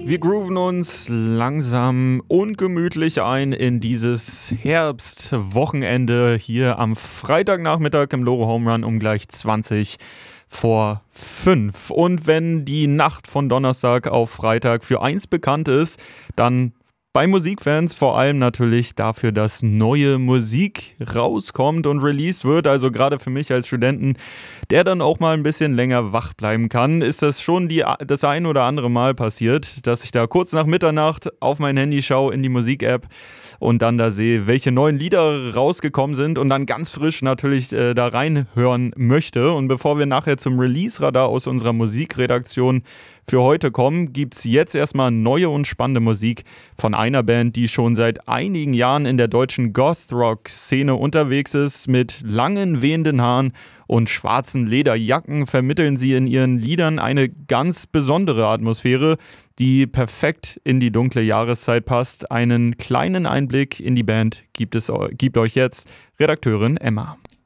Wir grooven uns langsam und gemütlich ein in dieses Herbstwochenende hier am Freitagnachmittag im Loro Home Run um gleich 20 vor 5. Und wenn die Nacht von Donnerstag auf Freitag für eins bekannt ist, dann bei Musikfans vor allem natürlich dafür, dass neue Musik rauskommt und released wird. Also gerade für mich als Studenten, der dann auch mal ein bisschen länger wach bleiben kann, ist das schon das ein oder andere Mal passiert, dass ich da kurz nach Mitternacht auf mein Handy schaue in die Musik-App und dann da sehe, welche neuen Lieder rausgekommen sind und dann ganz frisch natürlich da reinhören möchte. Und bevor wir nachher zum Release-Radar aus unserer Musikredaktion für heute kommen, gibt es jetzt erstmal neue und spannende Musik von einer Band, die schon seit einigen Jahren in der deutschen Goth-Rock-Szene unterwegs ist. Mit langen, wehenden Haaren und schwarzen Lederjacken vermitteln sie in ihren Liedern eine ganz besondere Atmosphäre, die perfekt in die dunkle Jahreszeit passt. Einen kleinen Einblick in die Band gibt euch jetzt Redakteurin Emma.